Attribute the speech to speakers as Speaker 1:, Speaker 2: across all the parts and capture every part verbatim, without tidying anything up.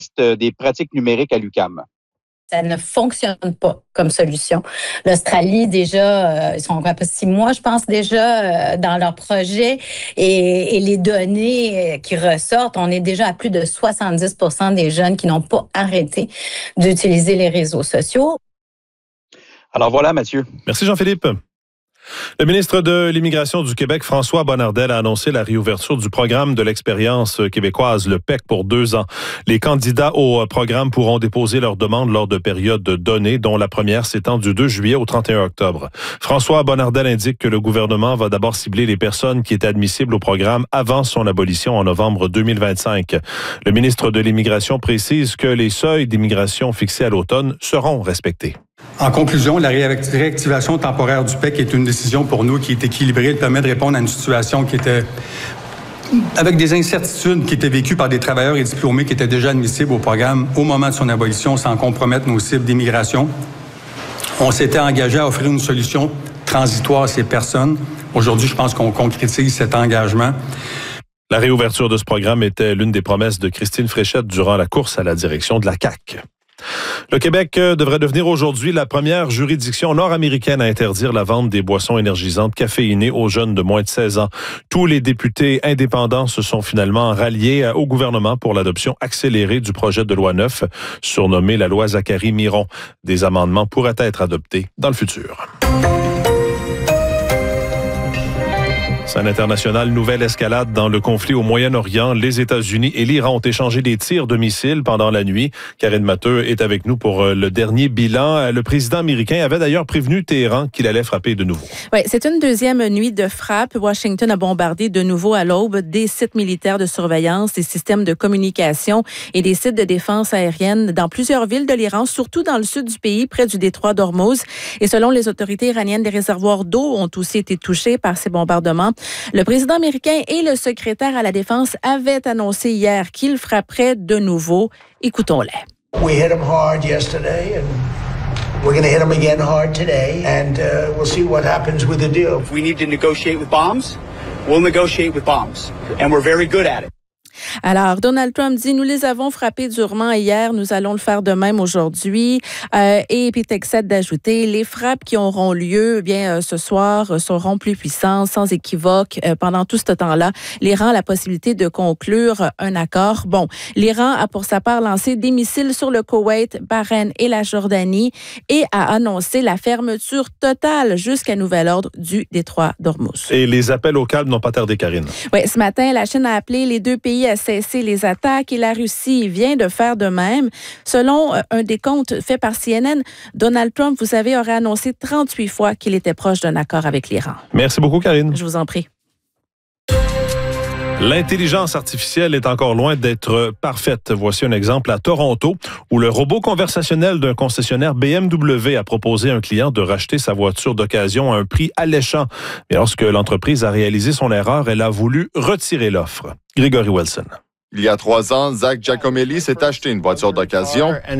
Speaker 1: des pratiques numériques à l'U Q A M.
Speaker 2: Ça ne fonctionne pas comme solution. L'Australie, déjà, euh, ils sont à peu six mois, je pense, déjà euh, dans leur projet. Et, et les données qui ressortent, on est déjà à plus de soixante-dix pour cent des jeunes qui n'ont pas arrêté d'utiliser les réseaux sociaux.
Speaker 1: Alors voilà, Mathieu.
Speaker 3: Merci, Jean-Philippe. Le ministre de l'Immigration du Québec, François Bonnardel, a annoncé la réouverture du programme de l'expérience québécoise, le P E C, pour deux ans. Les candidats au programme pourront déposer leurs demandes lors de périodes données, dont la première s'étend du deux juillet au trente et un octobre. François Bonnardel indique que le gouvernement va d'abord cibler les personnes qui étaient admissibles au programme avant son abolition en novembre deux mille vingt-cinq. Le ministre de l'Immigration précise que les seuils d'immigration fixés à l'automne seront respectés.
Speaker 4: En conclusion, la réactivation temporaire du P E C est une décision pour nous qui est équilibrée. Elle permet de répondre à une situation qui était avec des incertitudes qui étaient vécues par des travailleurs et diplômés qui étaient déjà admissibles au programme au moment de son abolition sans compromettre nos cibles d'immigration. On s'était engagé à offrir une solution transitoire à ces personnes. Aujourd'hui, je pense qu'on concrétise cet engagement.
Speaker 3: La réouverture de ce programme était l'une des promesses de Christine Fréchette durant la course à la direction de la C A Q. Le Québec devrait devenir aujourd'hui la première juridiction nord-américaine à interdire la vente des boissons énergisantes caféinées aux jeunes de moins de seize ans. Tous les députés indépendants se sont finalement ralliés au gouvernement pour l'adoption accélérée du projet de loi neuf, surnommé la loi Zachary-Miron. Des amendements pourraient être adoptés dans le futur. Scène internationale, nouvelle escalade dans le conflit au Moyen-Orient. Les États-Unis et l'Iran ont échangé des tirs de missiles pendant la nuit. Karine Matteux est avec nous pour le dernier bilan. Le président américain avait d'ailleurs prévenu Téhéran qu'il allait frapper de nouveau.
Speaker 5: Oui, c'est une deuxième nuit de frappe. Washington a bombardé de nouveau à l'aube des sites militaires de surveillance, des systèmes de communication et des sites de défense aérienne dans plusieurs villes de l'Iran, surtout dans le sud du pays, près du détroit d'Ormuz. Et selon les autorités iraniennes, des réservoirs d'eau ont aussi été touchés par ces bombardements. Le président américain et le secrétaire à la Défense avaient annoncé hier qu'ils frapperaient de nouveau. Écoutons-les.
Speaker 6: We hit them hard yesterday and we're going to hit them again hard today and uh, we'll see what happens with the deal.
Speaker 7: If we need to negotiate with bombs, we'll negotiate with bombs and we're very good at it.
Speaker 5: Alors, Donald Trump dit, nous les avons frappés durement hier, nous allons le faire de même aujourd'hui. Euh, et Pete Hegseth d'ajouter, les frappes qui auront lieu eh bien euh, ce soir euh, seront plus puissantes, sans équivoque. Euh, pendant tout ce temps-là, l'Iran a la possibilité de conclure un accord. Bon, l'Iran a pour sa part lancé des missiles sur le Koweït, Bahreïn et la Jordanie et a annoncé la fermeture totale jusqu'à nouvel ordre du détroit d'Ormuz.
Speaker 3: Et les appels au calme n'ont pas tardé, Karine.
Speaker 5: Oui, ce matin, la Chine a appelé les deux pays à cesser les attaques et la Russie vient de faire de même. Selon un décompte fait par C N N, Donald Trump, vous savez, aurait annoncé trente-huit fois qu'il était proche d'un accord avec l'Iran.
Speaker 3: Merci beaucoup, Karine.
Speaker 5: Je vous en prie.
Speaker 3: L'intelligence artificielle est encore loin d'être parfaite. Voici un exemple à Toronto où le robot conversationnel d'un concessionnaire B M W a proposé à un client de racheter sa voiture d'occasion à un prix alléchant. Mais lorsque l'entreprise a réalisé son erreur, elle a voulu retirer l'offre. Grégory Wilson.
Speaker 8: Il y a trois ans, Zach Giacomelli s'est acheté une voiture d'occasion. Peu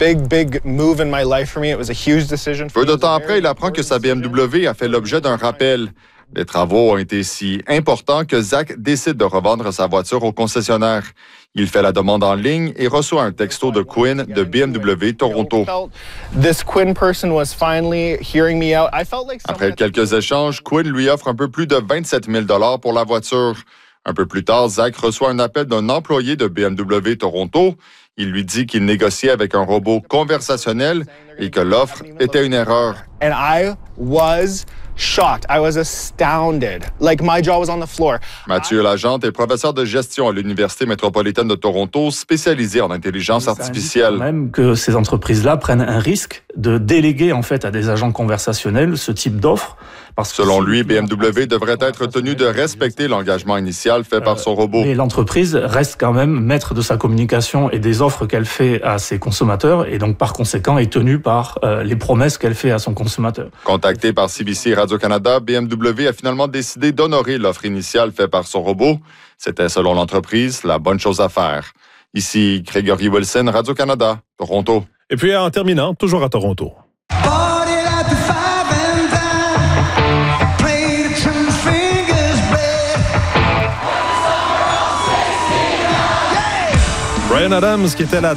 Speaker 8: de temps après, il apprend que sa B M W a fait l'objet d'un rappel. Les travaux ont été si importants que Zach décide de revendre sa voiture au concessionnaire. Il fait la demande en ligne et reçoit un texto de Quinn de B M W Toronto. Après quelques échanges, Quinn lui offre un peu plus de vingt-sept mille dollars pour la voiture. Un peu plus tard, Zach reçoit un appel d'un employé de B M W Toronto. Il lui dit qu'il négociait avec un robot conversationnel et que l'offre était une erreur.
Speaker 9: And I was shocked. I was astounded. Like my jaw was on the floor.
Speaker 8: Mathieu Lagente est professeur de gestion à l'Université métropolitaine de Toronto, spécialisé en intelligence artificielle.
Speaker 10: Même que ces entreprises-là prennent un risque de déléguer en fait à des agents conversationnels ce type d'offre.
Speaker 8: Parce que selon lui, B M W devrait être tenu de respecter l'engagement initial fait par son robot.
Speaker 10: Et l'entreprise reste quand même maître de sa communication et des offres qu'elle fait à ses consommateurs et donc par conséquent est tenue par euh, les promesses qu'elle fait à son consommateur.
Speaker 8: Contacté par C B C Radio-Canada, B M W a finalement décidé d'honorer l'offre initiale faite par son robot. C'était, selon l'entreprise, la bonne chose à faire. Ici, Grégory Wilson, Radio-Canada, Toronto.
Speaker 3: Et puis, en terminant, toujours à Toronto. Bryan Adams, qui était la